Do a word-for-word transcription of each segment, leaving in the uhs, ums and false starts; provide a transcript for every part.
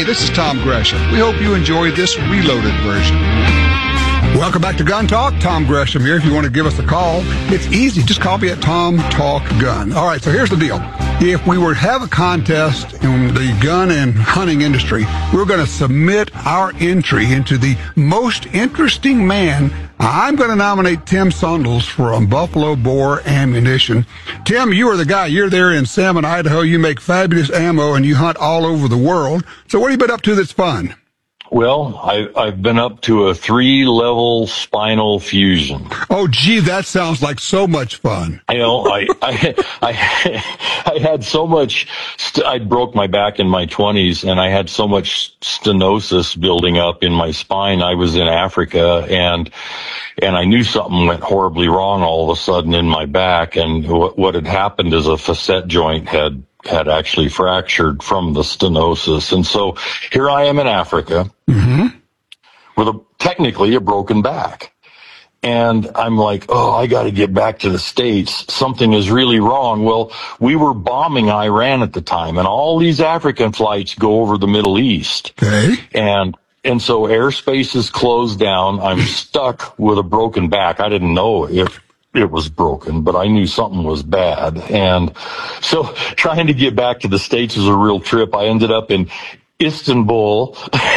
Hey, this is Tom Gresham. We hope you enjoy this reloaded version. Welcome back to Gun Talk. Tom Gresham here. If you want to give us a call, it's easy. Just call me at Tom Talk Gun. All right, so here's the deal. If we were to have a contest in the gun and hunting industry, we're going to submit our entry into the most interesting man. I'm going to nominate Tim Sundles from Buffalo Bore Ammunition. Tim, you are the guy. You're there in Salmon, Idaho. You make fabulous ammo, and you hunt all over the world. So what have you been up to that's fun? Well, I, I've been up to a three-level spinal fusion. Oh, gee, that sounds like so much fun. I know. I I I, I had so much. St- I broke my back in my twenties, and I had so much stenosis building up in my spine. I was in Africa, and and I knew something went horribly wrong all of a sudden in my back. And what, what had happened is a facet joint had. had actually fractured from the stenosis. And so here I am in Africa mm-hmm. with a technically a broken back. And I'm like, oh, I got to get back to the States. Something is really wrong. Well, we were bombing Iran at the time, and all these African flights go over the Middle East. Okay. And and so airspace is closed down. I'm stuck with a broken back. I didn't know if it was broken, but I knew something was bad. And so trying to get back to the States was a real trip. I ended up in Istanbul.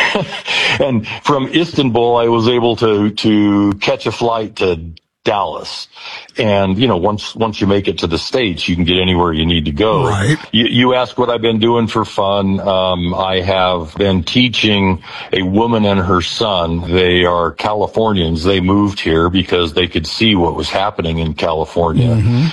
And from Istanbul, I was able to, to catch a flight to Dallas. And, you know, once, once you make it to the States, you can get anywhere you need to go. Right. You, you ask what I've been doing for fun. Um, I have been teaching a woman and her son. They are Californians. They moved here because they could see what was happening in California. Mm-hmm.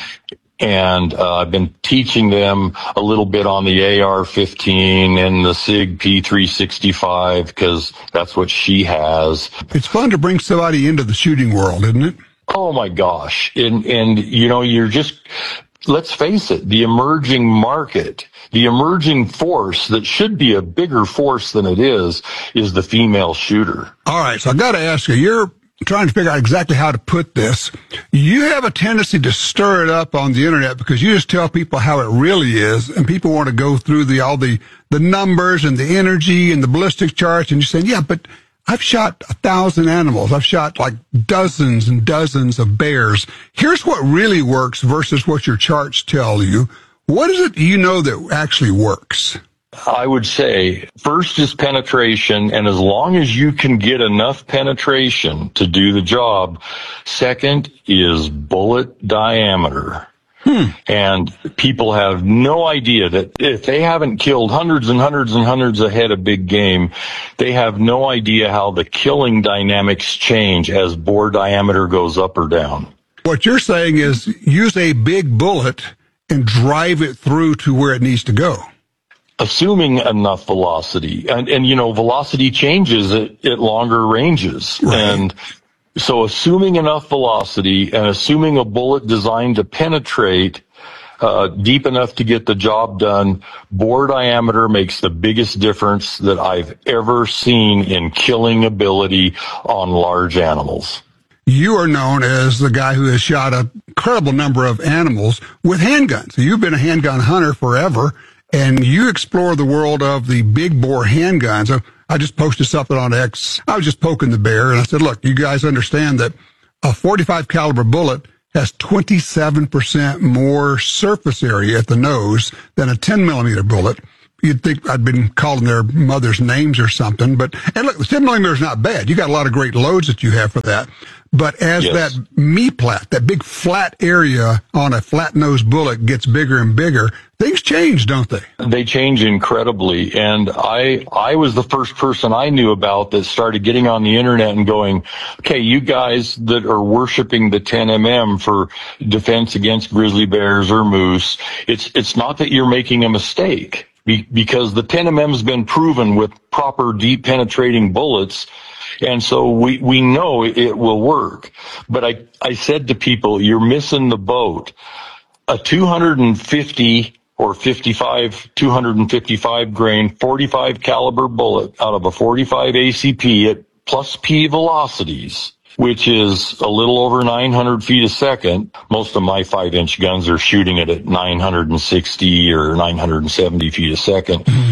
And uh, I've been teaching them a little bit on the A R fifteen and the SIG P three sixty-five because that's what she has. It's fun to bring somebody into the shooting world, isn't it? Oh my gosh. And, and, you know, you're just, let's face it, the emerging market, the emerging force that should be a bigger force than it is, is the female shooter. All right. So I got to ask you, you're trying to figure out exactly how to put this. You have a tendency to stir it up on the internet because you just tell people how it really is, and people want to go through the, all the, the numbers and the energy and the ballistic charts, and you're saying, yeah, but I've shot a thousand animals. I've shot like dozens and dozens of bears. Here's what really works versus what your charts tell you. What is it you know that actually works? I would say first is penetration, and as long as you can get enough penetration to do the job, second is bullet diameter. Hmm. And people have no idea that if they haven't killed hundreds and hundreds and hundreds of head of big game, they have no idea how the killing dynamics change as bore diameter goes up or down. What you're saying is use a big bullet and drive it through to where it needs to go. Assuming enough velocity. And, and you know, velocity changes at, at longer ranges. Right. And so assuming enough velocity and assuming a bullet designed to penetrate uh, deep enough to get the job done, bore diameter makes the biggest difference that I've ever seen in killing ability on large animals. You are known as the guy who has shot an incredible number of animals with handguns. So you've been a handgun hunter forever, and you explore the world of the big bore handguns. So I just posted something on X. I was just poking the bear, and I said, look, you guys understand that a forty-five caliber bullet has twenty-seven percent more surface area at the nose than a ten millimeter bullet. You'd think I'd been calling their mother's names or something, but, and look, the ten millimeter is not bad. You got a lot of great loads that you have for that. But as yes. that me-plat, that big flat area on a flat-nosed bullet gets bigger and bigger, things change, don't they? They change incredibly. And I, I was the first person I knew about that started getting on the internet and going, okay, you guys that are worshiping the ten millimeter for defense against grizzly bears or moose, it's, it's not that you're making a mistake be, because the ten millimeter has been proven with proper deep penetrating bullets. And so we, we know it will work. But I, I said to people, you're missing the boat. A two hundred fifty or fifty-five, two hundred fifty-five grain, forty-five caliber bullet out of a forty-five A C P at plus P velocities, which is a little over nine hundred feet a second. Most of my five inch guns are shooting it at nine hundred sixty or nine hundred seventy feet a second. Mm-hmm.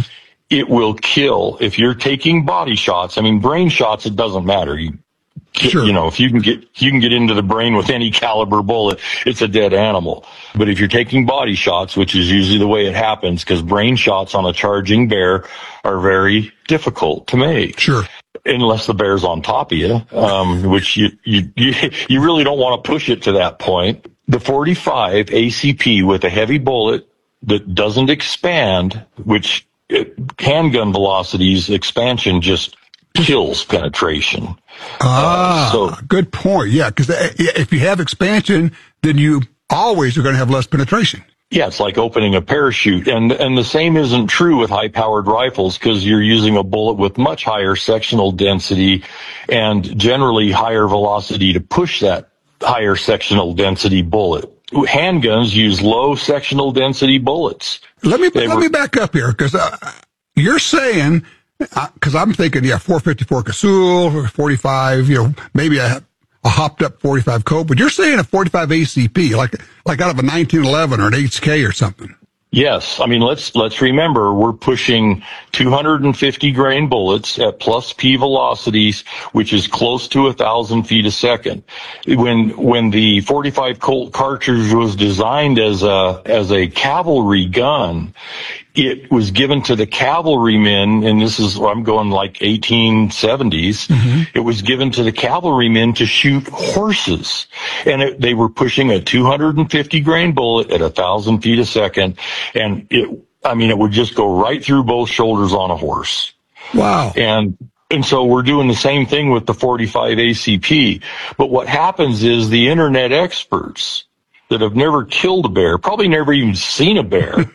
it will kill. If you're taking body shots, I mean, brain shots, it doesn't matter. You, Sure. You know, if you can get, you can get into the brain with any caliber bullet, it's a dead animal. But if you're taking body shots, which is usually the way it happens, because brain shots on a charging bear are very difficult to make. Sure. Unless the bear's on top of you, um, which you, you, you, you really don't want to push it to that point. The forty-five A C P with a heavy bullet that doesn't expand, which it, handgun velocities expansion just kills penetration. Ah, uh, so, good point. Yeah, because if you have expansion, then you always are going to have less penetration. Yeah, it's like opening a parachute. And and the same isn't true with high-powered rifles, because you're using a bullet with much higher sectional density and generally higher velocity to push that higher sectional density bullet. Handguns use low sectional density bullets. Let me They let were, me back up here, because uh, you're saying, because I'm thinking, yeah, four fifty-four Casull, forty-five, you know, maybe a, a hopped up forty-five Cope, but you're saying a forty-five A C P, like like out of a nineteen eleven or an H K or something. Yes. I mean, let's, let's remember we're pushing two hundred fifty grain bullets at plus P velocities, which is close to a thousand feet a second. When, when the forty-five Colt cartridge was designed as a, as a cavalry gun, it was given to the cavalrymen, and this is, I'm going like eighteen seventies. Mm-hmm. It was given to the cavalrymen to shoot horses. And it, they were pushing a two hundred fifty grain bullet at a thousand feet a second. And it, I mean, it would just go right through both shoulders on a horse. Wow. And, and so we're doing the same thing with the forty-five A C P. But what happens is the internet experts that have never killed a bear, probably never even seen a bear,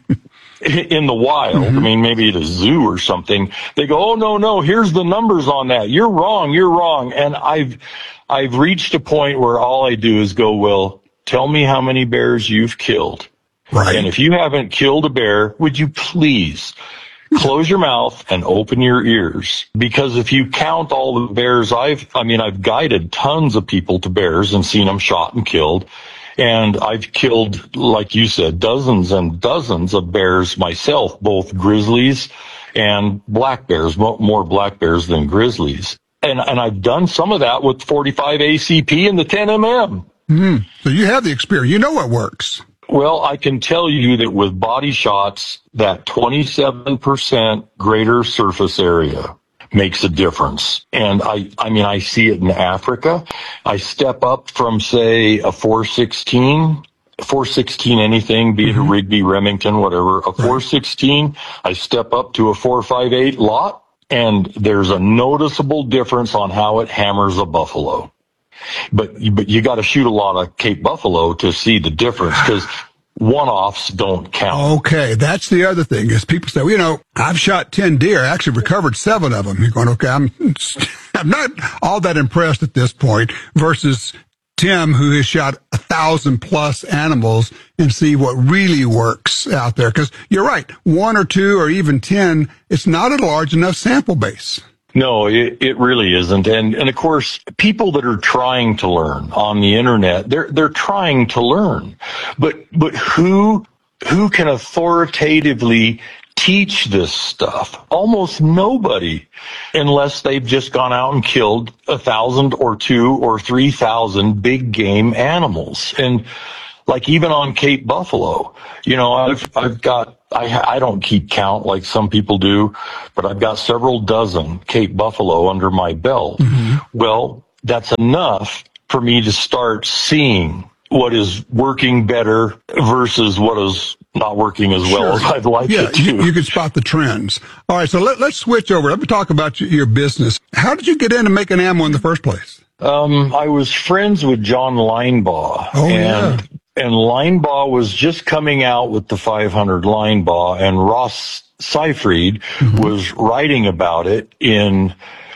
in the wild, mm-hmm. I mean, maybe at a zoo or something, they go, oh, no, no, here's the numbers on that. You're wrong. You're wrong. And I've, I've reached a point where all I do is go, well, tell me how many bears you've killed. Right. And if you haven't killed a bear, would you please close your mouth and open your ears? Because if you count all the bears I've, I mean, I've guided tons of people to bears and seen them shot and killed. And I've killed, like you said, dozens and dozens of bears myself, both grizzlies and black bears, more black bears than grizzlies. And, and I've done some of that with forty-five A C P and the ten M M. Mm-hmm. So you have the experience. You know what works. Well, I can tell you that with body shots, that twenty-seven percent greater surface area makes a difference. And I, I mean, I see it in Africa. I step up from, say, a four sixteen, four sixteen anything, be it a Rigby, Remington, whatever, a four sixteen, I step up to a four fifty-eight lot, and there's a noticeable difference on how it hammers a buffalo. But, but you got to shoot a lot of Cape Buffalo to see the difference, because one-offs don't count. Okay, that's the other thing, is people say, well, you know, I've shot ten deer, I actually recovered seven of them. You're going, okay, I'm, I'm not all that impressed at this point, versus Tim, who has shot a thousand plus animals, and see what really works out there. Because you're right, one or two or even ten, it's not a large enough sample base. No, it, it really isn't. And, and of course, people that are trying to learn on the internet, they're, they're trying to learn. But, but who, who can authoritatively teach this stuff? Almost nobody, unless they've just gone out and killed a thousand or two or three thousand big game animals. And like even on Cape Buffalo, you know, I've, I've got, I, I don't keep count like some people do, but I've got several dozen Cape Buffalo under my belt. Mm-hmm. Well, that's enough for me to start seeing what is working better versus what is not working as well as I'd like yeah, it to. You, you can spot the trends. All right, so let, let's switch over. Let me talk about your, your business. How did you get into making ammo in the first place? Um, I was friends with John Linebaugh. Oh, and, yeah. And Linebaugh was just coming out with the five hundred Linebaugh, and Ross Seyfried mm-hmm. was writing about it in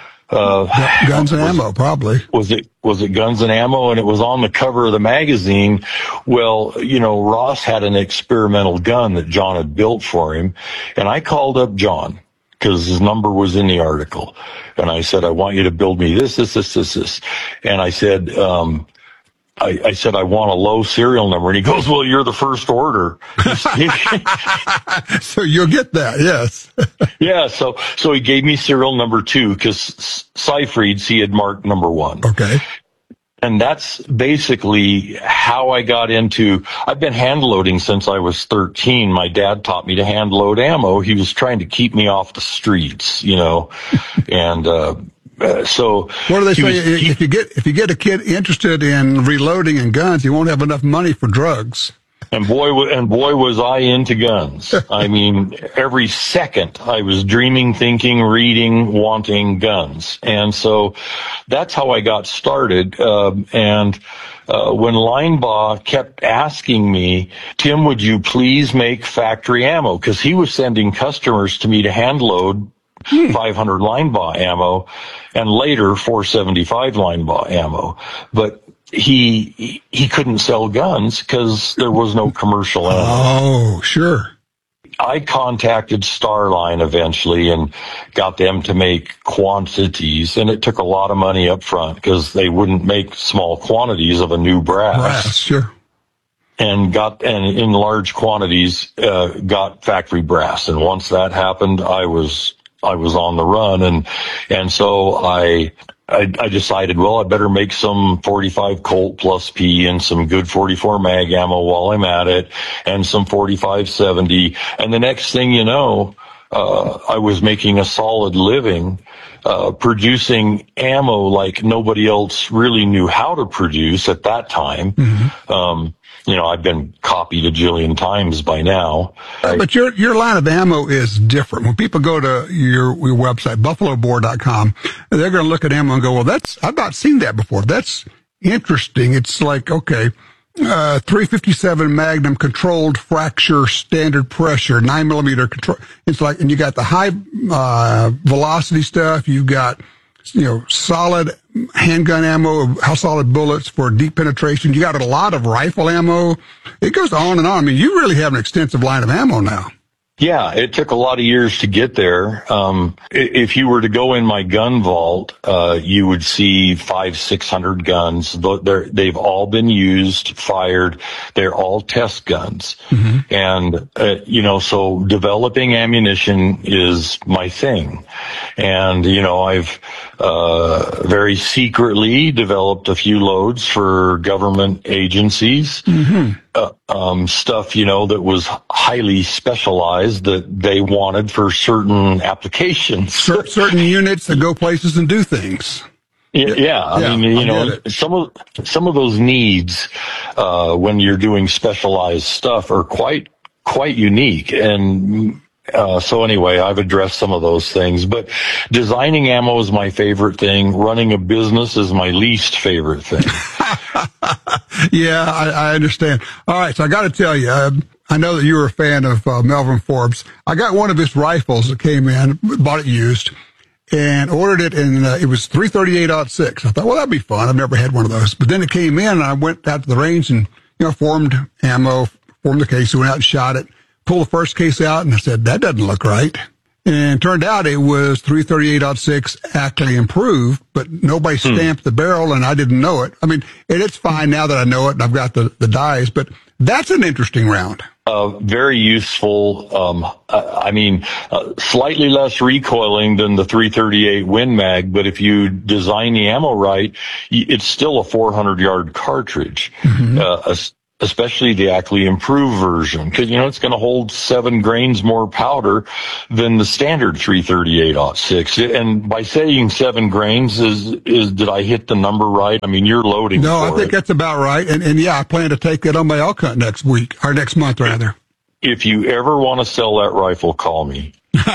uh Guns and was, Ammo, probably. Was it was it Guns and Ammo, and it was on the cover of the magazine. Well, you know, Ross had an experimental gun that John had built for him, and I called up John because his number was in the article, and I said, I want you to build me this, this, this, this, this. And I said, um I, I said, I want a low serial number. And he goes, well, you're the first order. So you'll get that, yes. Yeah, so so he gave me serial number two because Seyfried's he had marked number one. Okay. And that's basically how I got into, I've been hand loading since I was thirteen. My dad taught me to hand load ammo. He was trying to keep me off the streets, you know, and, uh, uh so. What do they say? Was, he, if you get, if you get a kid interested in reloading and guns, you won't have enough money for drugs. And boy, and boy, was I into guns. I mean, every second I was dreaming, thinking, reading, wanting guns. And so that's how I got started. Um, and uh, when Linebaugh kept asking me, Tim, would you please make factory ammo? Because he was sending customers to me to hand load Hmm. five hundred Linebaugh ammo and later four seventy-five Linebaugh ammo. But he he couldn't sell guns because there was no commercial ammo. Oh, sure. I contacted Starline eventually and got them to make quantities, and it took a lot of money up front because they wouldn't make small quantities of a new brass. Brass, sure. And got, and in large quantities, uh, got factory brass. And once that happened, I was I was on the run, and and so I, I I decided, well, I better make some forty-five Colt plus P and some good forty-four mag ammo while I'm at it, and some forty-five seventy. And the next thing you know, uh, I was making a solid living, uh, producing ammo like nobody else really knew how to produce at that time. Mm-hmm. Um, You know, I've been copied a jillion times by now. Uh, but your your line of ammo is different. When people go to your, your website, buffalo bore dot com, they're going to look at ammo and go, well, that's, I've not seen that before. That's interesting. It's like, okay, uh, three fifty-seven Magnum controlled fracture standard pressure, nine millimeter control. It's like, and you got the high, uh, velocity stuff. You've got, you know, solid handgun ammo, how solid bullets for deep penetration. You got a lot of rifle ammo. It goes on and on. I mean, you really have an extensive line of ammo now. Yeah, it took a lot of years to get there. Um, if you were to go in my gun vault, uh, you would see five, six hundred guns. They're, they've all been used, fired. They're all test guns. Mm-hmm. And, uh, you know, so developing ammunition is my thing. And, you know, I've, uh, very secretly developed a few loads for government agencies. Mm-hmm. Uh, um, stuff, you know, that was highly specialized that they wanted for certain applications. Cer- certain units that go places and do things. Yeah, yeah. I yeah, mean, you I know, some of some of those needs uh, when you're doing specialized stuff are quite quite unique. And uh, so anyway, I've addressed some of those things. But designing ammo is my favorite thing. Running a business is my least favorite thing. Yeah, I, I understand. All right, so I got to tell you, uh, I know that you were a fan of uh, Melvin Forbes. I got one of his rifles that came in, bought it used, and ordered it, and uh, it was three thirty-eight aught six. I thought, well, that'd be fun. I've never had one of those. But then it came in, and I went out to the range and, you know, formed ammo, formed the case, went out and shot it, pulled the first case out, and I said, that doesn't look right. And it turned out it was three thirty-eight aught six actually improved, but nobody stamped hmm. the barrel, and I didn't know it. I mean, and it's fine now that I know it, and I've got the, the dies, but that's an interesting round. Uh, very useful. Um, I mean, uh, slightly less recoiling than the three thirty-eight Win Mag, but if you design the ammo right, it's still a four hundred yard cartridge. Mm-hmm. Uh, especially the Ackley improved version, because, you know, it's going to hold seven grains more powder than the standard three thirty-eight aught six. And by saying seven grains, is, is, did I hit the number right? I mean, you're loading. No, for I think it. That's about right. And, and yeah, I plan to take that on my elk hunt next week, or next month, rather. If you ever want to sell that rifle, call me.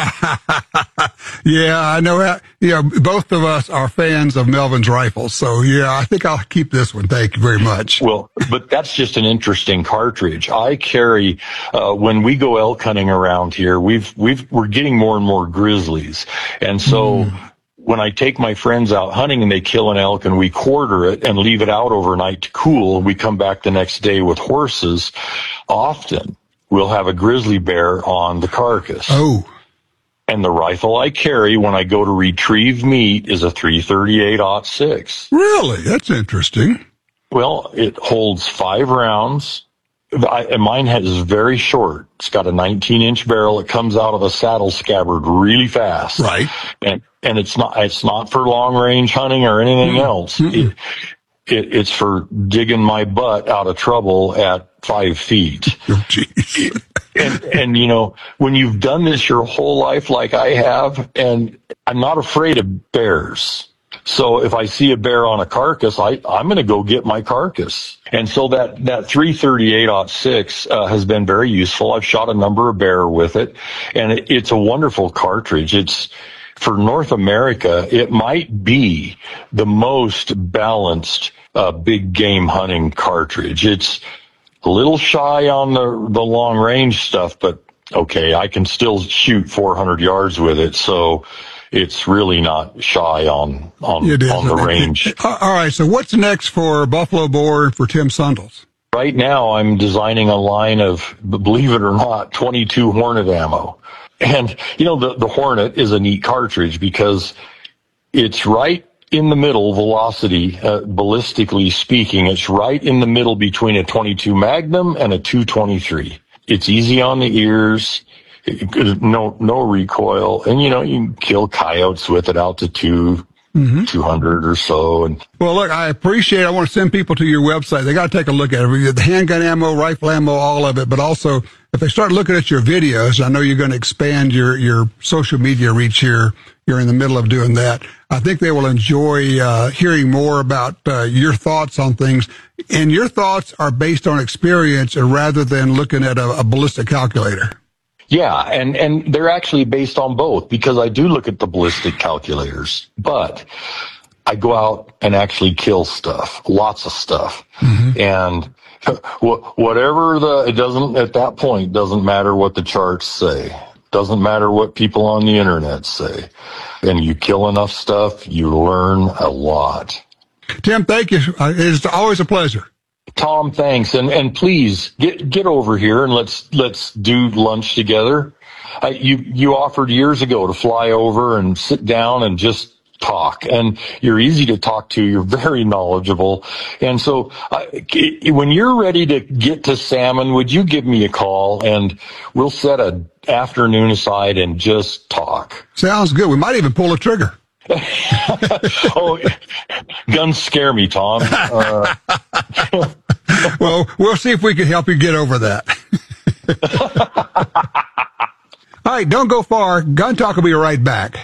Yeah, I know. That, you know, both of us are fans of Melvin's rifles, so yeah, I think I'll keep this one. Thank you very much. Well, but that's just an interesting cartridge. I carry uh, when we go elk hunting around here. We've we've we're getting more and more grizzlies, and so. Mm. When I take my friends out hunting and they kill an elk and we quarter it and leave it out overnight to cool, and we come back the next day with horses, often we'll have a grizzly bear on the carcass. Oh. And the rifle I carry when I go to retrieve meat is a three thirty-eight aught six. Really? That's interesting. Well, it holds five rounds. I, and mine is very short. It's got a nineteen inch barrel. It comes out of a saddle scabbard really fast. Right. And, and it's not, it's not for long range hunting or anything mm-hmm. else. Mm-hmm. It, it, it's for digging my butt out of trouble at five feet. Oh, jeez. and, and, you know, when you've done this your whole life, like I have, and I'm not afraid of bears. So if I see a bear on a carcass, I, I'm going to go get my carcass. And so that, that three thirty-eight aught six uh, has been very useful. I've shot a number of bear with it, and it, it's a wonderful cartridge. It's, for North America, it might be the most balanced uh, big game hunting cartridge. It's a little shy on the, the long range stuff, but okay, I can still shoot four hundred yards with it. So it's really not shy on on, on the range. All right, so what's next for Buffalo Boar and for Tim Sundles? Right now, I'm designing a line of, believe it or not, twenty-two Hornet ammo. And, you know, the, the Hornet is a neat cartridge because it's right in the middle, velocity, uh, ballistically speaking, it's right in the middle between a twenty-two Magnum and a two twenty-three. It's easy on the ears. No, no recoil. And, you know, you can kill coyotes with it out to two, mm-hmm. two hundred or so. And well, look, I appreciate it. I want to send people to your website. They got to take a look at it. The handgun ammo, rifle ammo, all of it. But also, if they start looking at your videos, I know you're going to expand your, your social media reach here. You're in the middle of doing that. I think they will enjoy uh, hearing more about uh, your thoughts on things. And your thoughts are based on experience rather than looking at a, a ballistic calculator. Yeah, and, and they're actually based on both because I do look at the ballistic calculators, but I go out and actually kill stuff, lots of stuff. Mm-hmm. And whatever the, it doesn't, at that point, doesn't matter what the charts say. Doesn't matter what people on the internet say. And you kill enough stuff, you learn a lot. Tim, thank you. It's always a pleasure. Tom, thanks. And, and please get, get over here and let's, let's do lunch together. I, you, you offered years ago to fly over and sit down and just talk, and you're easy to talk to. You're very knowledgeable. And so uh, when you're ready to get to salmon, would you give me a call and we'll set an afternoon aside and just talk? Sounds good. We might even pull a trigger. Oh, guns scare me, Tom. Uh, well, we'll see if we can help you get over that. All right, don't go far. Gun Talk will be right back.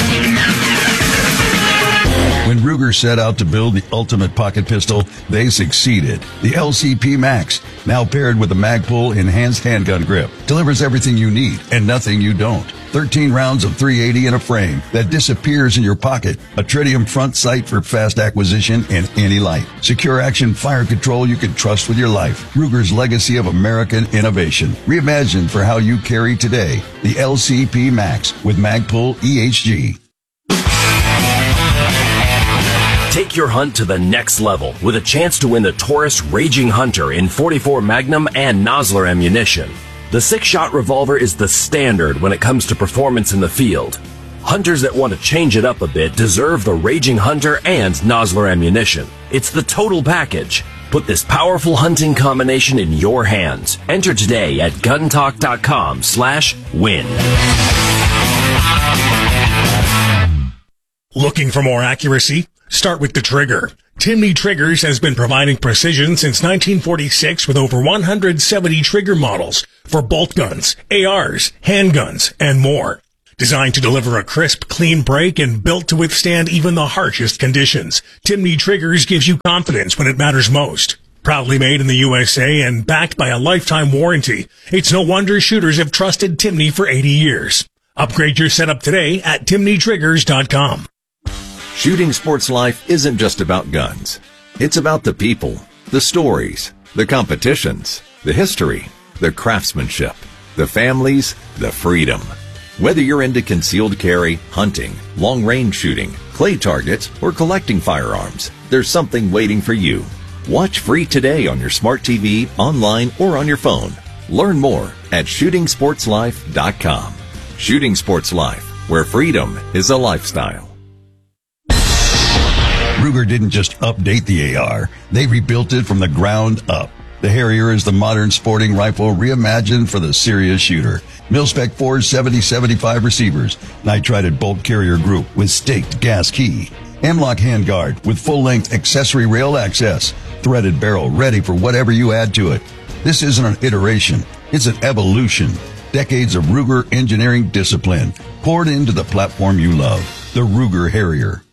When Ruger set out to build the ultimate pocket pistol, they succeeded. The L C P Max, now paired with the Magpul enhanced handgun grip, delivers everything you need and nothing you don't. thirteen rounds of three eighty in a frame that disappears in your pocket. A tritium front sight for fast acquisition in any light. Secure action fire control you can trust with your life. Ruger's legacy of American innovation. Reimagined for how you carry today. The L C P Max with Magpul E H G. Take your hunt to the next level with a chance to win the Taurus Raging Hunter in forty-four Magnum and Nosler ammunition. The six-shot revolver is the standard when it comes to performance in the field. Hunters that want to change it up a bit deserve the Raging Hunter and Nosler ammunition. It's the total package. Put this powerful hunting combination in your hands. Enter today at guntalk.com slash win. Looking for more accuracy? Start with the trigger. Timney Triggers has been providing precision since nineteen forty-six with over one hundred seventy trigger models for bolt guns, A Rs, handguns, and more. Designed to deliver a crisp, clean break and built to withstand even the harshest conditions, Timney Triggers gives you confidence when it matters most. Proudly made in the U S A and backed by a lifetime warranty, it's no wonder shooters have trusted Timney for eighty years. Upgrade your setup today at timney triggers dot com. Shooting Sports Life isn't just about guns. It's about the people, the stories, the competitions, the history, the craftsmanship, the families, the freedom. Whether you're into concealed carry, hunting, long-range shooting, clay targets, or collecting firearms, there's something waiting for you. Watch free today on your smart T V, online, or on your phone. Learn more at shooting sports life dot com. Shooting Sports Life, where freedom is a lifestyle. Ruger didn't just update the A R, they rebuilt it from the ground up. The Harrier is the modern sporting rifle reimagined for the serious shooter. Mil-spec Ford seventy seventy-five receivers, nitrided bolt carrier group with staked gas key, M-LOK handguard with full-length accessory rail access, threaded barrel ready for whatever you add to it. This isn't an iteration, it's an evolution. Decades of Ruger engineering discipline poured into the platform you love, the Ruger Harrier.